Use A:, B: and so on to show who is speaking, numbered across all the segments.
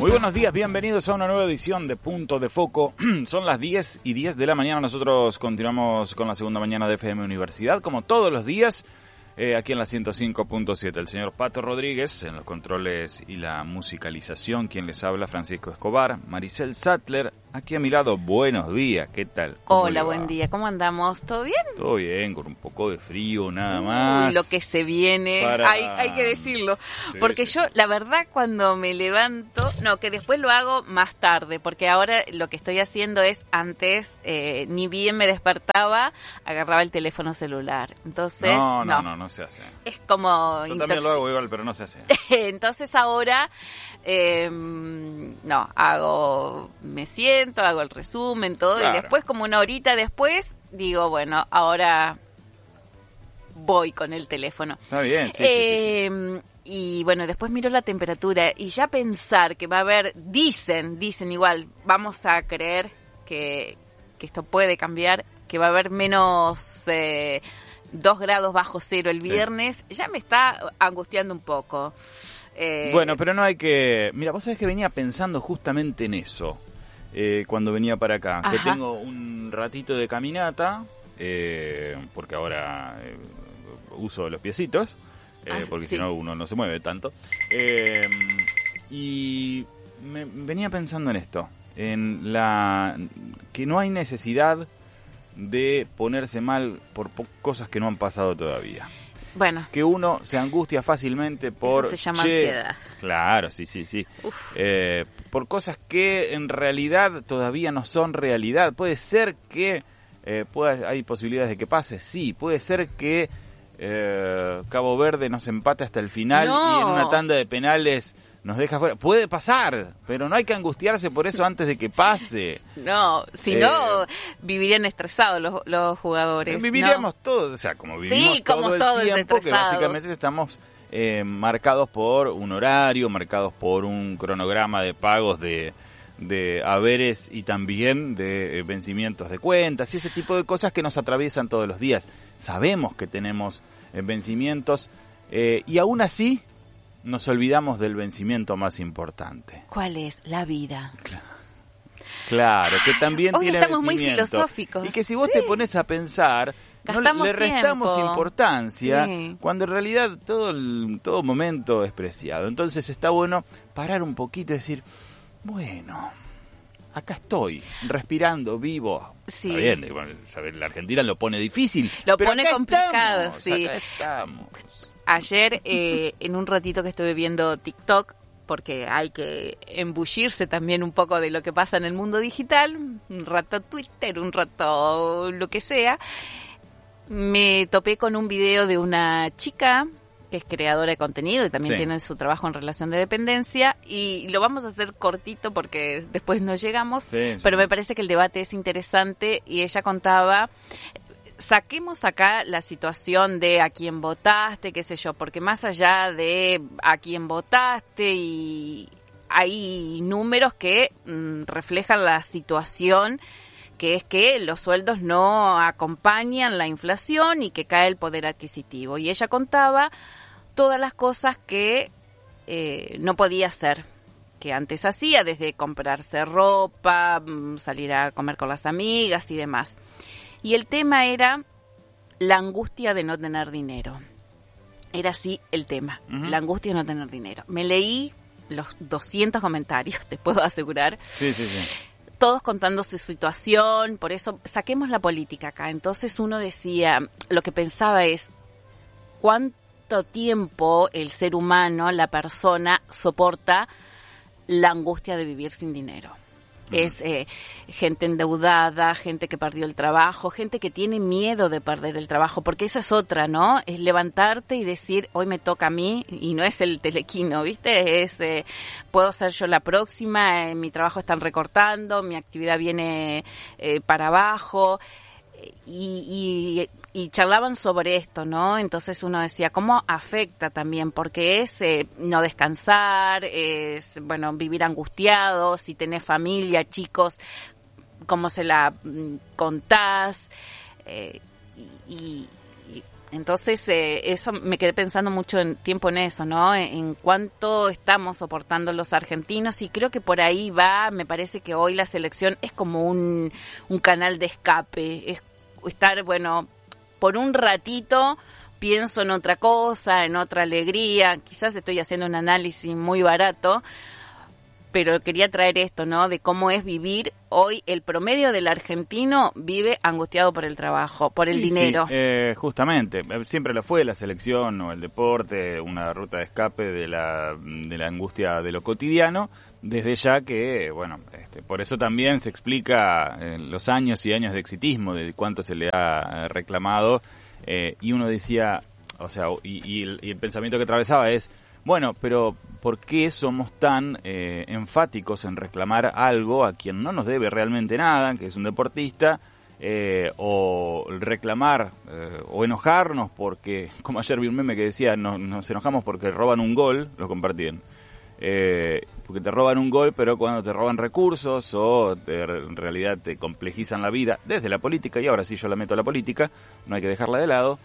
A: Muy buenos días, bienvenidos a una nueva edición de Punto de Foco. Son las 10:10 de la mañana, nosotros continuamos con la segunda mañana de FM Universidad, como todos los días, aquí en la 105.7. El señor Pato Rodríguez en los controles y la musicalización, quien les habla, Francisco Escobar, Maricel Sattler, aquí a mi lado. Buenos días, ¿qué tal?
B: Hola, buen día, ¿cómo andamos? ¿Todo bien?
A: Todo bien, con un poco de frío nada más.
B: Lo que se viene, hay que decirlo, sí, porque sí. Yo, la verdad, cuando me levanto, que después lo hago más tarde, porque ahora lo que estoy haciendo es, antes, ni bien me despertaba, agarraba el teléfono celular, entonces...
A: No se hace.
B: Es como...
A: Yo también lo hago igual, pero no se hace.
B: Entonces ahora, me siento, hago el resumen, todo, claro. Y después, como una horita después, digo, bueno, ahora voy con el teléfono.
A: Está bien, sí.
B: Y bueno, después miro la temperatura y ya pensar que va a haber, dicen igual, vamos a creer que esto puede cambiar, que va a haber menos 2 grados bajo cero el viernes, sí. Ya me está angustiando un poco.
A: Bueno, pero no hay que... Mira, vos sabés que venía pensando justamente en eso cuando venía para acá. Ajá. Que tengo un ratito de caminata, porque ahora uso los piecitos, porque sí. Si no uno no se mueve tanto. Y venía pensando en esto, en que no hay necesidad de ponerse mal por cosas que no han pasado todavía.
B: Bueno.
A: Que uno se angustia fácilmente por...
B: Eso se llama ansiedad.
A: Claro, sí. Por cosas que en realidad todavía no son realidad. Puede ser que hay posibilidades de que pase, sí. Puede ser que Cabo Verde nos empate hasta el final y en una tanda de penales nos deja fuera. Puede pasar, pero no hay que angustiarse por eso antes de que pase.
B: No, si no, vivirían estresados los jugadores.
A: Viviríamos todos, o sea, como vivimos todo el tiempo, que básicamente estamos marcados por un horario, marcados por un cronograma de pagos de haberes y también de vencimientos de cuentas y ese tipo de cosas que nos atraviesan todos los días. Sabemos que tenemos vencimientos y aún así nos olvidamos del vencimiento más importante.
B: ¿Cuál es? La vida.
A: Claro, que también
B: hoy
A: tiene
B: estamos
A: vencimiento.
B: Muy filosóficos.
A: Y que si vos te pones a pensar, le restamos importancia, cuando en realidad todo momento es preciado. Entonces está bueno parar un poquito y decir, bueno, acá estoy, respirando, vivo.
B: Sí.
A: Está bien, bueno, la Argentina lo pone difícil.
B: Lo pone complicado, sí.
A: Acá estamos.
B: Ayer, en un ratito que estuve viendo TikTok, porque hay que embullirse también un poco de lo que pasa en el mundo digital, un rato Twitter, un rato lo que sea, me topé con un video de una chica que es creadora de contenido y también tiene su trabajo en relación de dependencia, y lo vamos a hacer cortito porque después no llegamos, pero me parece que el debate es interesante y ella contaba... Saquemos acá la situación de a quién votaste, qué sé yo, porque más allá de a quién votaste, y hay números que reflejan la situación, que es que los sueldos no acompañan la inflación y que cae el poder adquisitivo. Y ella contaba todas las cosas que no podía hacer, que antes hacía, desde comprarse ropa, salir a comer con las amigas y demás. Y el tema era la angustia de no tener dinero. Era así el tema, la angustia de no tener dinero. Me leí los 200 comentarios, te puedo asegurar.
A: Sí.
B: Todos contando su situación, por eso saquemos la política acá. Entonces uno decía, lo que pensaba es, ¿cuánto tiempo el ser humano, la persona, soporta la angustia de vivir sin dinero? Es gente endeudada, gente que perdió el trabajo, gente que tiene miedo de perder el trabajo, porque eso es otra, ¿no? Es levantarte y decir, hoy me toca a mí, y no es el telequino, ¿viste? Es, puedo ser yo la próxima, mi trabajo están recortando, mi actividad viene para abajo, y charlaban sobre esto, ¿no? Entonces uno decía, ¿cómo afecta también? Porque es no descansar, es, bueno, vivir angustiado, si tenés familia, chicos, ¿cómo se la contás? Y Entonces, eso me quedé pensando mucho tiempo en eso, ¿no? En cuánto estamos soportando los argentinos, y creo que por ahí va. Me parece que hoy la selección es como un canal de escape, es estar, bueno, por un ratito pienso en otra cosa, en otra alegría. Quizás estoy haciendo un análisis muy barato, pero quería traer esto, ¿no? De cómo es vivir hoy. El promedio del argentino vive angustiado por el trabajo, por el dinero.
A: Sí, justamente, siempre lo fue la selección o el deporte, una ruta de escape de la angustia de lo cotidiano, desde ya que, bueno, por eso también se explica los años y años de exitismo, de cuánto se le ha reclamado, y uno decía, o sea, y el pensamiento que atravesaba es, bueno, pero ¿por qué somos tan enfáticos en reclamar algo a quien no nos debe realmente nada, que es un deportista, o reclamar o enojarnos porque, como ayer vi un meme que decía, nos enojamos porque roban un gol, lo compartían, porque te roban un gol, pero cuando te roban recursos o en realidad te complejizan la vida desde la política, y ahora sí yo la meto a la política, no hay que dejarla de lado,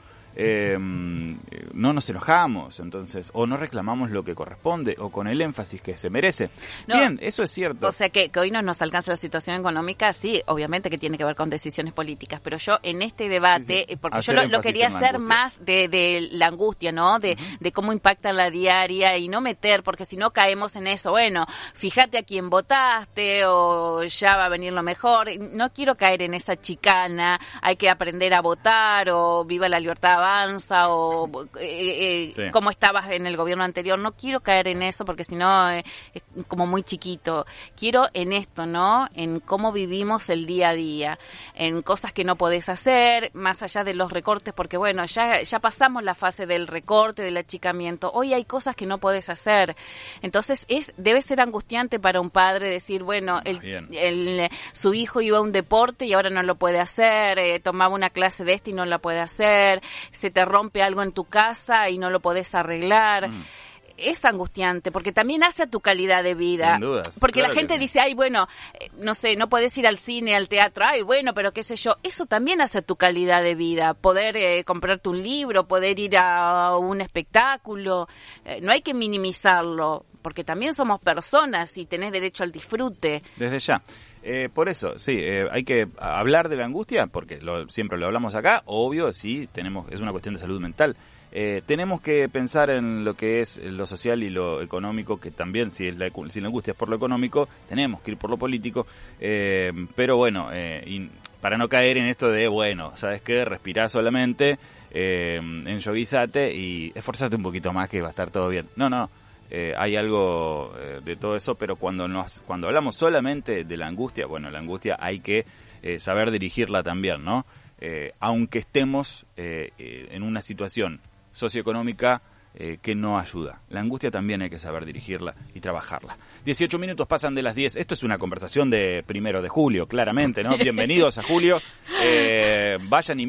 A: no nos enojamos, entonces, o no reclamamos lo que corresponde o con el énfasis que se merece. No, bien, eso es cierto.
B: O sea que hoy no nos alcanza la situación económica, sí, obviamente que tiene que ver con decisiones políticas, pero yo en este debate, sí, porque yo lo quería hacer más de la angustia, ¿no? De cómo impacta la diaria, y no meter, porque si no caemos en eso, bueno, fíjate a quién votaste o ya va a venir lo mejor. No quiero caer en esa chicana, hay que aprender a votar o viva la libertad avanza o sí, cómo estabas en el gobierno anterior. No quiero caer en eso porque si no es como muy chiquito. Quiero en esto, ¿no? En cómo vivimos el día a día, en cosas que no podés hacer, más allá de los recortes, porque bueno, ya pasamos la fase del recorte, del achicamiento. Hoy hay cosas que no podés hacer. Entonces debe ser angustiante para un padre decir, bueno, su hijo iba a un deporte y ahora no lo puede hacer, tomaba una clase de y no la puede hacer, se te rompe algo en tu casa y no lo podés arreglar. Es angustiante, porque también hace a tu calidad de vida.
A: Sin dudas.
B: Porque
A: claro
B: la gente dice, ay, bueno, no sé, no podés ir al cine, al teatro, ay, bueno, pero qué sé yo. Eso también hace a tu calidad de vida. Poder comprarte un libro, poder ir a un espectáculo. No hay que minimizarlo, porque también somos personas y tenés derecho al disfrute.
A: Desde ya. Por eso, sí, hay que hablar de la angustia, porque siempre lo hablamos acá, obvio, sí, es una cuestión de salud mental. Tenemos que pensar en lo que es lo social y lo económico, que también, si la angustia es por lo económico, tenemos que ir por lo político, pero bueno, y para no caer en esto de, bueno, ¿sabes qué? Respirá solamente, enyoguizate y esforzate un poquito más que va a estar todo bien. No. Hay algo de todo eso, pero cuando hablamos solamente de la angustia, bueno, la angustia hay que saber dirigirla también, ¿no? Aunque estemos en una situación socioeconómica que no ayuda. La angustia también hay que saber dirigirla y trabajarla. 18 minutos pasan de las 10. Esto es una conversación de 1 de julio, claramente, ¿no? Bienvenidos a julio. Vayan y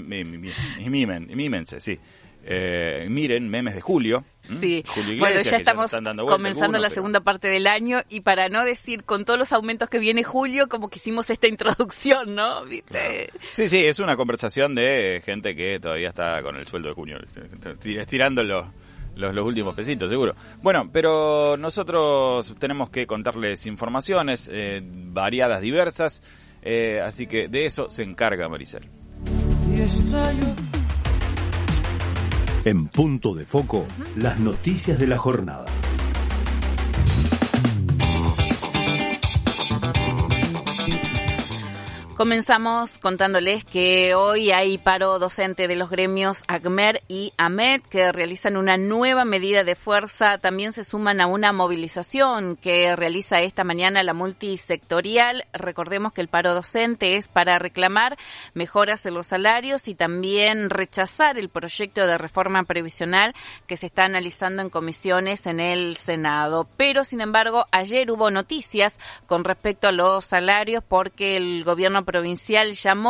A: mímense, sí. Miren memes de Julio.
B: Sí,
A: Julio Iglesias,
B: bueno, ya estamos comenzando la
A: pero
B: segunda parte del año, y para no decir con todos los aumentos que viene julio, como que hicimos esta introducción, ¿no? ¿Viste?
A: Claro. Sí, es una conversación de gente que todavía está con el sueldo de junio, estirando los últimos pesitos, seguro. Bueno, pero nosotros tenemos que contarles informaciones variadas, diversas, así que de eso se encarga Maricel.
C: En Punto de Foco, las noticias de la jornada.
B: Comenzamos contándoles que hoy hay paro docente de los gremios ACMER y AMET, que realizan una nueva medida de fuerza. También se suman a una movilización que realiza esta mañana la multisectorial. Recordemos que el paro docente es para reclamar mejoras en los salarios y también rechazar el proyecto de reforma previsional que se está analizando en comisiones en el Senado. Pero, sin embargo, ayer hubo noticias con respecto a los salarios, porque el gobierno provincial llamó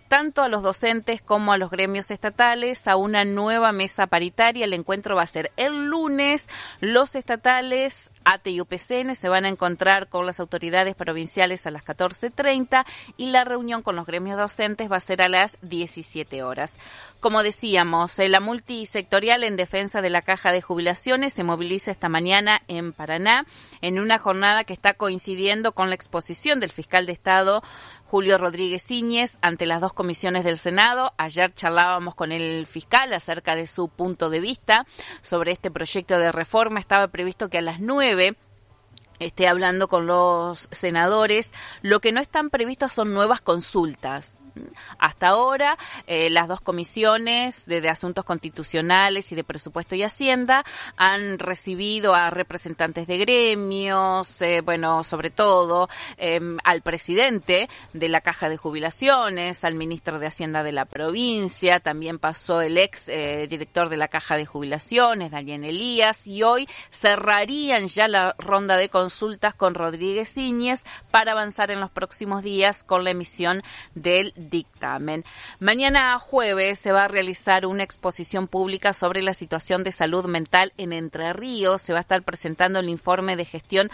B: tanto a los docentes como a los gremios estatales a una nueva mesa paritaria. El encuentro va a ser el lunes. Los estatales, ATE y UPCN, se van a encontrar con las autoridades provinciales a las 14:30 y la reunión con los gremios docentes va a ser a las 17 horas. Como decíamos, la multisectorial en defensa de la Caja de Jubilaciones se moviliza esta mañana en Paraná en una jornada que está coincidiendo con la exposición del fiscal de Estado Julio Rodríguez Íñez ante las dos comisiones del Senado. Ayer charlábamos con el fiscal acerca de su punto de vista sobre este proyecto de reforma. Estaba previsto que a las 9 esté hablando con los senadores. Lo que no están previstas son nuevas consultas. Hasta ahora, las dos comisiones de Asuntos Constitucionales y de Presupuesto y Hacienda han recibido a representantes de gremios, sobre todo al presidente de la Caja de Jubilaciones, al ministro de Hacienda de la provincia, también pasó el ex director de la Caja de Jubilaciones, Daniel Elías, y hoy cerrarían ya la ronda de consultas con Rodríguez Íñez para avanzar en los próximos días con la emisión del dictamen. Mañana jueves se va a realizar una exposición pública sobre la situación de salud mental en Entre Ríos. Se va a estar presentando el informe de gestión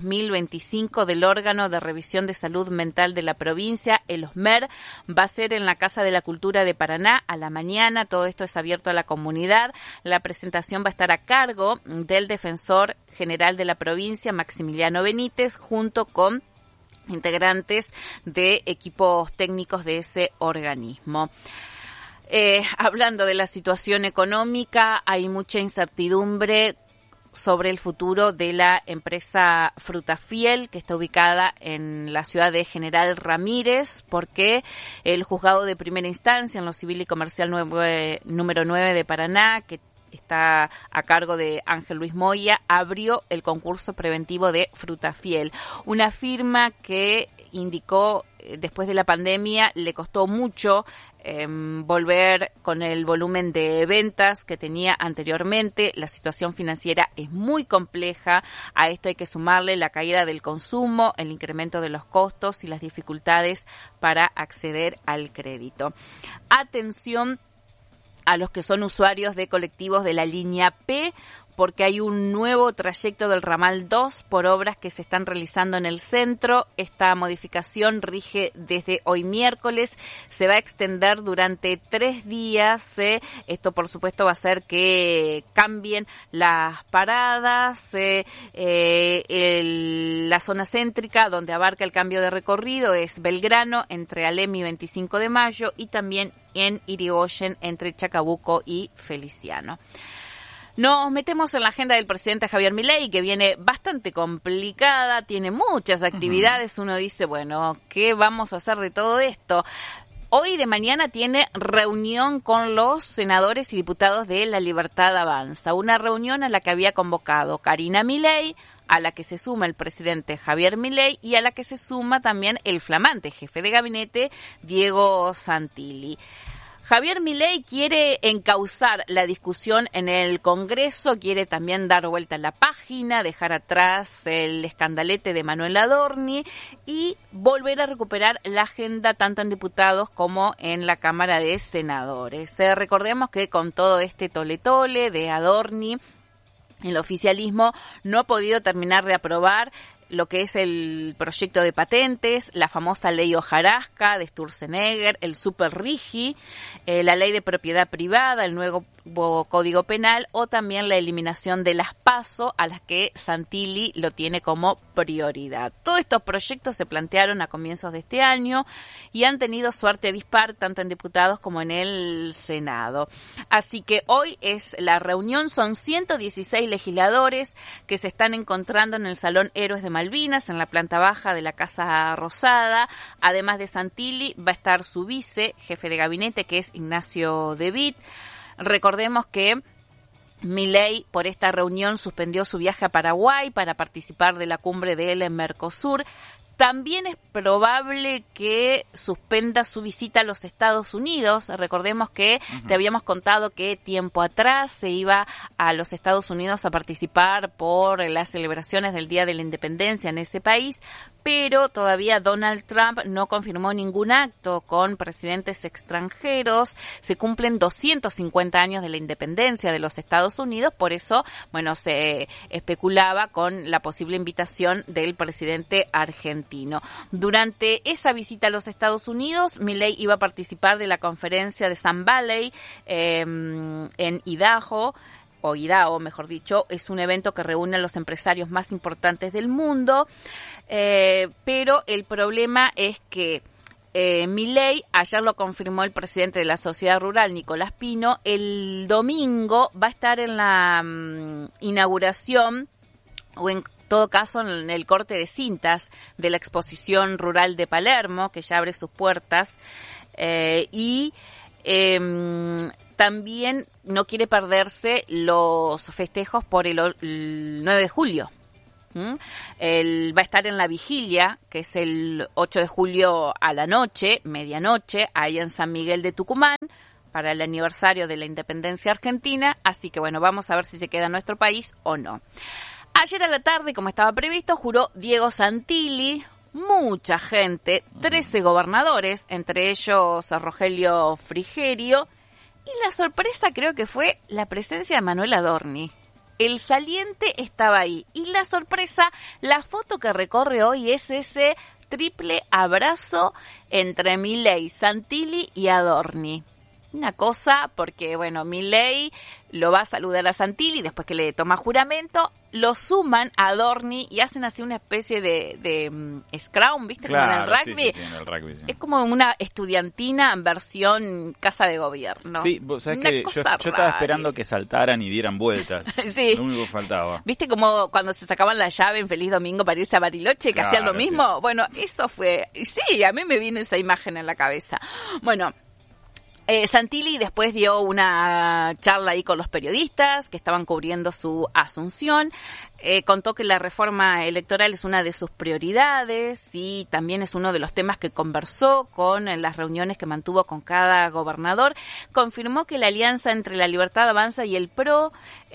B: 2025 del órgano de revisión de salud mental de la provincia, el OSMER. Va a ser en la Casa de la Cultura de Paraná a la mañana. Todo esto es abierto a la comunidad. La presentación va a estar a cargo del defensor general de la provincia, Maximiliano Benítez, junto con integrantes de equipos técnicos de ese organismo. Hablando de la situación económica, hay mucha incertidumbre sobre el futuro de la empresa Frutafiel, que está ubicada en la ciudad de General Ramírez, porque el juzgado de primera instancia en lo civil y comercial número 9 de Paraná, que está a cargo de Ángel Luis Moya, abrió el concurso preventivo de Frutafiel, una firma que indicó después de la pandemia le costó mucho volver con el volumen de ventas que tenía anteriormente. La situación financiera es muy compleja. A esto hay que sumarle la caída del consumo, el incremento de los costos y las dificultades para acceder al crédito. Atención a los que son usuarios de colectivos de la línea P, porque hay un nuevo trayecto del ramal 2 por obras que se están realizando en el centro. Esta modificación rige desde hoy miércoles, se va a extender durante 3 días. Esto, por supuesto, va a hacer que cambien las paradas. La zona céntrica, donde abarca el cambio de recorrido, es Belgrano, entre Alem y 25 de Mayo, y también en Irigoyen, entre Chacabuco y Feliciano. Nos metemos en la agenda del presidente Javier Milei, que viene bastante complicada, tiene muchas actividades. Uno dice, bueno, ¿qué vamos a hacer de todo esto? Hoy de mañana tiene reunión con los senadores y diputados de La Libertad Avanza, una reunión a la que había convocado Karina Milei, a la que se suma el presidente Javier Milei y a la que se suma también el flamante jefe de gabinete, Diego Santilli. Javier Milei quiere encauzar la discusión en el Congreso, quiere también dar vuelta a la página, dejar atrás el escandalete de Manuel Adorni y volver a recuperar la agenda tanto en diputados como en la Cámara de Senadores. Recordemos que con todo este tole-tole de Adorni, el oficialismo no ha podido terminar de aprobar lo que es el proyecto de patentes, la famosa ley hojarasca de Sturzenegger, el Super Rigi, la ley de propiedad privada, el nuevo Código Penal o también la eliminación de las PASO, a las que Santilli lo tiene como prioridad. Todos estos proyectos se plantearon a comienzos de este año y han tenido suerte dispar tanto en diputados como en el Senado. Así que hoy es la reunión, son 116 legisladores que se están encontrando en el Salón Héroes de Malvinas, en la planta baja de la Casa Rosada. Además de Santilli, va a estar su vice, jefe de gabinete, que es Ignacio De Witt. Recordemos que Milei por esta reunión suspendió su viaje a Paraguay para participar de la cumbre del Mercosur. También es probable que suspenda su visita a los Estados Unidos. Recordemos que te habíamos contado que tiempo atrás se iba a los Estados Unidos a participar por las celebraciones del Día de la Independencia en ese país, pero todavía Donald Trump no confirmó ningún acto con presidentes extranjeros. Se cumplen 250 años de la independencia de los Estados Unidos, por eso, bueno, se especulaba con la posible invitación del presidente argentino. Durante esa visita a los Estados Unidos, Milei iba a participar de la conferencia de Sun Valley en Idaho, o Idaho, mejor dicho. Es un evento que reúne a los empresarios más importantes del mundo, pero el problema es que Milei, ayer lo confirmó el presidente de la Sociedad Rural, Nicolás Pino, el domingo va a estar en la inauguración, o en todo caso en el corte de cintas de la exposición rural de Palermo, que ya abre sus puertas, y también no quiere perderse los festejos por el 9 de julio. Él va a estar en la vigilia, que es el 8 de julio a la noche, medianoche, ahí en San Miguel de Tucumán, para el aniversario de la independencia argentina. Así que bueno, vamos a ver si se queda en nuestro país o no. Ayer a la tarde, como estaba previsto, juró Diego Santilli. Mucha gente, 13 gobernadores, entre ellos a Rogelio Frigerio. Y la sorpresa creo que fue la presencia de Manuel Adorni. El saliente estaba ahí. Y la sorpresa, la foto que recorre hoy es ese triple abrazo entre Milei, Santilli y Adorni. Una cosa, porque bueno, Milei lo va a saludar a Santilli después que le toma juramento, lo suman a Adorni y hacen así una especie de scrum, ¿viste?
A: Claro,
B: como en el rugby.
A: Sí, en el rugby, sí.
B: Es como una estudiantina en versión casa de gobierno.
A: Sí, vos sabés que yo estaba esperando que saltaran y dieran vueltas.
B: Sí.
A: Lo único que faltaba.
B: ¿Viste como cuando se sacaban la llave en Feliz Domingo para irse a Bariloche, que
A: Claro,
B: hacían lo mismo?
A: Sí.
B: Bueno, eso fue... Sí, a mí me vino esa imagen en la cabeza. Bueno... Santilli después dio una charla ahí con los periodistas que estaban cubriendo su asunción. Contó que la reforma electoral es una de sus prioridades y también es uno de los temas que conversó con las reuniones que mantuvo con cada gobernador. Confirmó que la alianza entre la Libertad Avanza y el PRO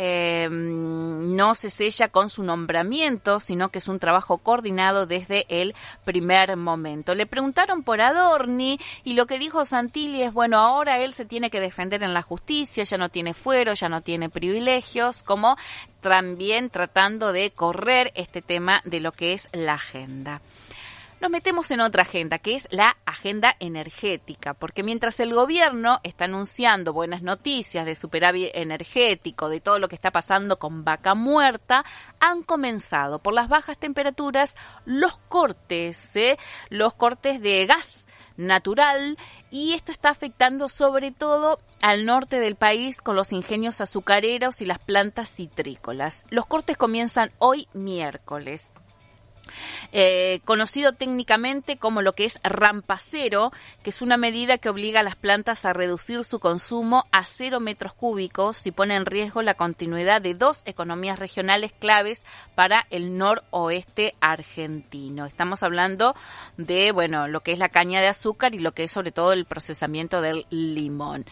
B: no se sella con su nombramiento, sino que es un trabajo coordinado desde el primer momento. Le preguntaron por Adorni y lo que dijo Santilli es, bueno, ahora él se tiene que defender en la justicia, ya no tiene fuero, ya no tiene privilegios, como también tratando de correr este tema de lo que es la agenda. Nos metemos en otra agenda, que es la agenda energética, porque mientras el gobierno está anunciando buenas noticias de superávit energético, de todo lo que está pasando con Vaca Muerta, han comenzado por las bajas temperaturas los cortes de gas natural, y esto está afectando sobre todo al norte del país con los ingenios azucareros y las plantas citrícolas. Los cortes comienzan hoy miércoles. Conocido técnicamente como lo que es rampa cero, que es una medida que obliga a las plantas a reducir su consumo a 0 metros cúbicos y pone en riesgo la continuidad de 2 economías regionales claves para el noroeste argentino. Estamos hablando de, bueno, lo que es la caña de azúcar y lo que es sobre todo el procesamiento del limón.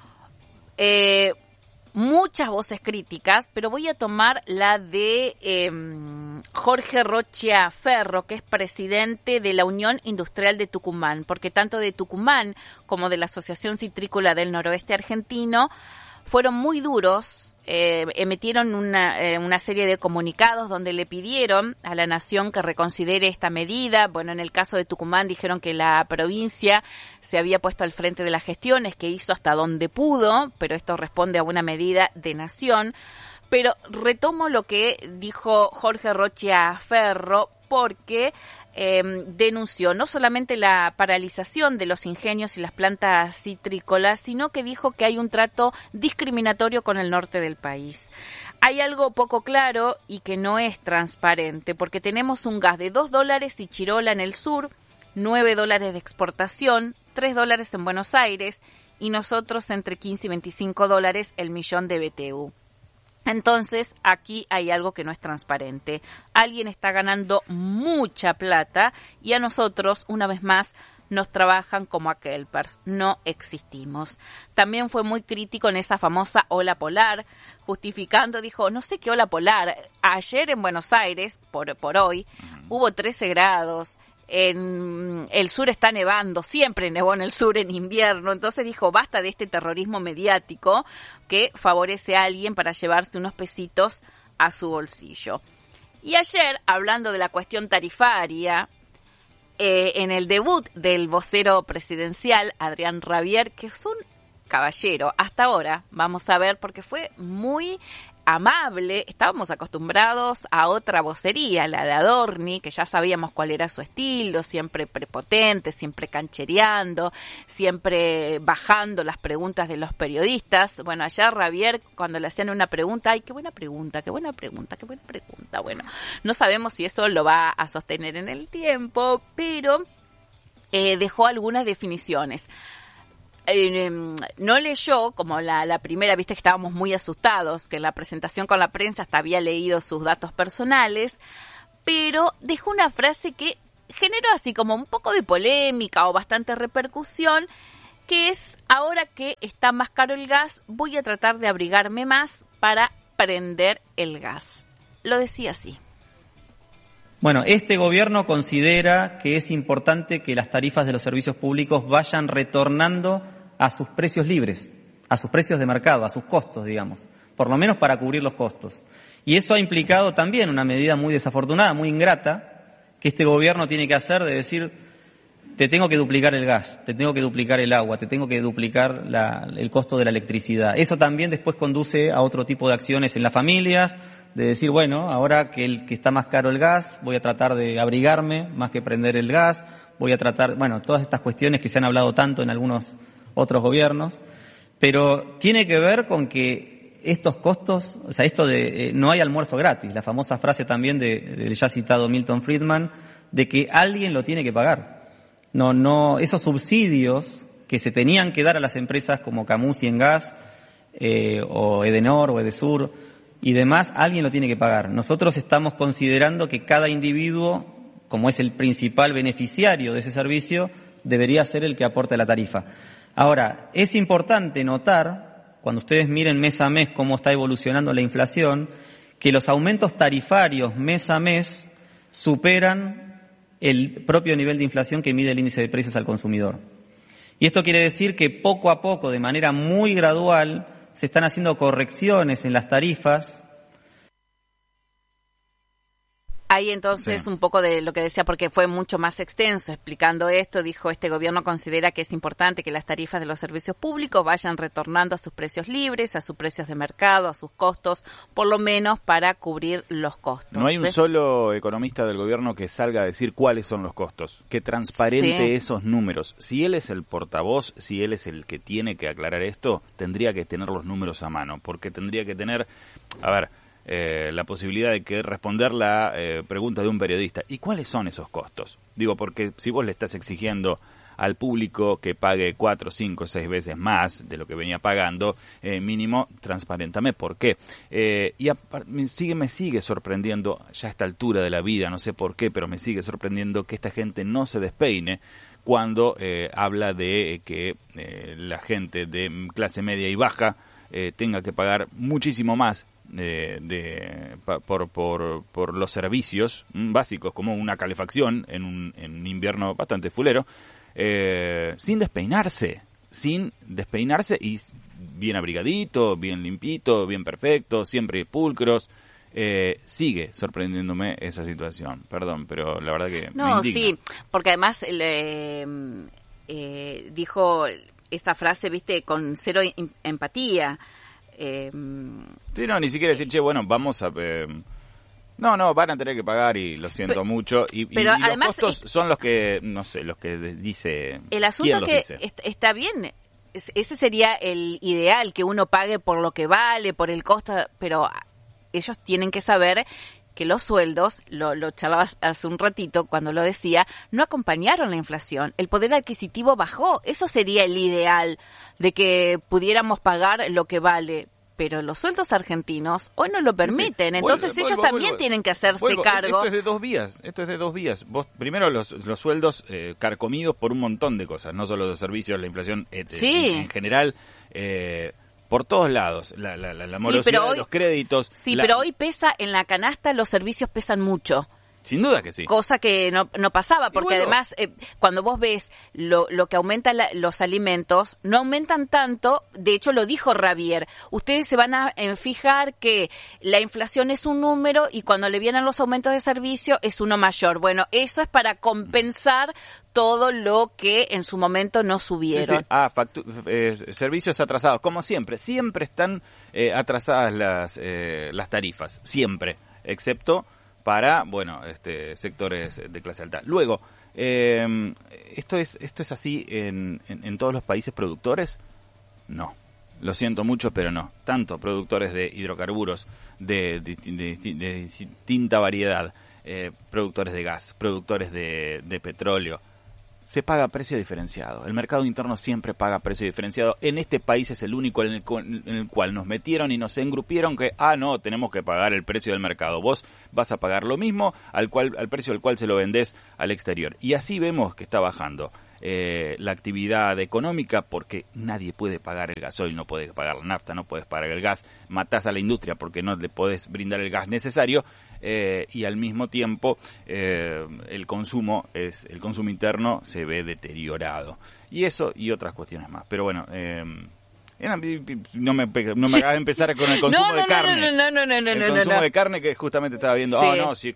B: Muchas voces críticas, pero voy a tomar la de Jorge Rocha Ferro, que es presidente de la Unión Industrial de Tucumán, porque tanto de Tucumán como de la Asociación Citrícola del Noroeste Argentino fueron muy duros, emitieron una serie de comunicados donde le pidieron a la nación que reconsidere esta medida. Bueno, en el caso de Tucumán dijeron que la provincia se había puesto al frente de las gestiones, que hizo hasta donde pudo, pero esto responde a una medida de nación. Pero retomo lo que dijo Jorge Rocha Ferro, porque denunció no solamente la paralización de los ingenios y las plantas citrícolas, sino que dijo que hay un trato discriminatorio con el norte del país. Hay algo poco claro y que no es transparente, porque tenemos un gas de $2 y Chirola en el sur, $9 de exportación, $3 en Buenos Aires y nosotros entre $15 y $25 el millón de BTU. Entonces, aquí hay algo que no es transparente. Alguien está ganando mucha plata y a nosotros, una vez más, nos trabajan como a Kelpers. No existimos. También fue muy crítico en esa famosa ola polar, justificando, dijo, no sé qué ola polar. Ayer en Buenos Aires, por hoy, hubo 13 grados. En el sur está nevando, siempre nevó en el sur en invierno, entonces dijo basta de este terrorismo mediático que favorece a alguien para llevarse unos pesitos a su bolsillo. Y ayer, hablando de la cuestión tarifaria, en el debut del vocero presidencial, Adrián Rabier, que es un caballero, hasta ahora, vamos a ver, porque fue muy amable, estábamos acostumbrados a otra vocería, la de Adorni, que ya sabíamos cuál era su estilo, siempre prepotente, siempre canchereando, siempre bajando las preguntas de los periodistas. Bueno, allá Rabier, cuando le hacían una pregunta, ¡ay, qué buena pregunta, qué buena pregunta, qué buena pregunta! Bueno, no sabemos si eso lo va a sostener en el tiempo, pero dejó algunas definiciones. No leyó, como la primera, viste que estábamos muy asustados, que en la presentación con la prensa hasta había leído sus datos personales, pero dejó una frase que generó así como un poco de polémica o bastante repercusión, que es, ahora que está más caro el gas, voy a tratar de abrigarme más para prender el gas. Lo decía así.
D: Bueno, este gobierno considera que es importante que las tarifas de los servicios públicos vayan retornando a sus precios libres, a sus precios de mercado, a sus costos, digamos, por lo menos para cubrir los costos. Y eso ha implicado también una medida muy desafortunada, muy ingrata, que este gobierno tiene que hacer, de decir, te tengo que duplicar el gas, te tengo que duplicar el agua, te tengo que duplicar el costo de la electricidad. Eso también después conduce a otro tipo de acciones en las familias, de decir, bueno, ahora que está más caro el gas, voy a tratar de abrigarme más que prender el gas, voy a tratar, bueno, todas estas cuestiones que se han hablado tanto en algunos otros gobiernos, pero tiene que ver con que estos costos, o sea, esto de no hay almuerzo gratis, la famosa frase también del ya citado Milton Friedman, de que alguien lo tiene que pagar. No, esos subsidios que se tenían que dar a las empresas como Camusi en gas, o Edenor o Edesur y demás, alguien lo tiene que pagar. Nosotros estamos considerando que cada individuo, como es el principal beneficiario de ese servicio, debería ser el que aporte la tarifa. Ahora, es importante notar, cuando ustedes miren mes a mes cómo está evolucionando la inflación, que los aumentos tarifarios mes a mes superan el propio nivel de inflación que mide el índice de precios al consumidor. Y esto quiere decir que poco a poco, de manera muy gradual, se están haciendo correcciones en las tarifas.
B: Ahí entonces un poco de lo que decía, porque fue mucho más extenso explicando esto, dijo, este gobierno considera que es importante que las tarifas de los servicios públicos vayan retornando a sus precios libres, a sus precios de mercado, a sus costos, por lo menos para cubrir los costos.
A: No hay un solo economista del gobierno que salga a decir cuáles son los costos, que transparente esos números. Si él es el portavoz, si él es el que tiene que aclarar esto, tendría que tener los números a mano, porque tendría que tener, la posibilidad de que responder la pregunta de un periodista. ¿Y cuáles son esos costos? Digo, porque si vos le estás exigiendo al público que pague 4, 5, 6 veces más de lo que venía pagando, mínimo, transparéntame por qué. Me sigue sorprendiendo, ya a esta altura de la vida, no sé por qué, pero me sigue sorprendiendo que esta gente no se despeine cuando habla de que la gente de clase media y baja tenga que pagar muchísimo más por los servicios básicos, como una calefacción en un invierno bastante fulero, sin despeinarse y bien abrigadito, bien limpito, bien perfecto, siempre pulcros. Sigue sorprendiéndome esa situación, perdón, pero la verdad que
B: no,
A: me indigna.
B: sí, porque además dijo esta frase, viste, con cero empatía.
A: Sí, no, ni siquiera decir, che, bueno, vamos a... No, van a tener que pagar y lo siento mucho. Y además, los costos son los que, no sé, los que dice...
B: El asunto es que está bien, ese sería el ideal, que uno pague por lo que vale, por el costo, pero ellos tienen que saber que los sueldos, lo charlabas hace un ratito cuando lo decía, no acompañaron la inflación. El poder adquisitivo bajó. Eso sería el ideal, de que pudiéramos pagar lo que vale. pero los sueldos argentinos hoy no lo permiten, sí. Entonces ellos también tienen que hacerse cargo.
A: Esto es de dos vías. Vos primero los sueldos carcomidos por un montón de cosas, no solo los servicios, la inflación en general, por todos lados, la morosidad de los créditos.
B: Sí, pero hoy pesa en la canasta, los servicios pesan mucho.
A: Sin duda que sí.
B: Cosa que no pasaba, porque además cuando vos ves lo que aumenta los alimentos, no aumentan tanto. De hecho, lo dijo Javier. Ustedes se van a fijar que la inflación es un número y cuando le vienen los aumentos de servicio es uno mayor. Bueno, eso es para compensar todo lo que en su momento no subieron.
A: Sí. Servicios atrasados, como siempre. Siempre están atrasadas las tarifas, siempre, excepto para, sectores de clase alta. Luego, ¿esto es así en todos los países productores? No. Lo siento mucho, pero no. Tanto productores de hidrocarburos de distinta variedad, productores de gas, productores de petróleo, se paga precio diferenciado. El mercado interno siempre paga precio diferenciado. En este país es el único en el cual nos metieron y nos engrupieron que, no, tenemos que pagar el precio del mercado. Vos vas a pagar lo mismo al precio al cual se lo vendés al exterior. Y así vemos que está bajando la actividad económica, porque nadie puede pagar el gasoil, no puedes pagar la nafta, no puedes pagar el gas, matás a la industria porque no le podés brindar el gas necesario, y al mismo tiempo el consumo interno se ve deteriorado, y eso y otras cuestiones más. Pero bueno, no me hagas empezar con el consumo de carne.
B: No.
A: El consumo de carne, que justamente estaba viendo,
B: sí.
A: Si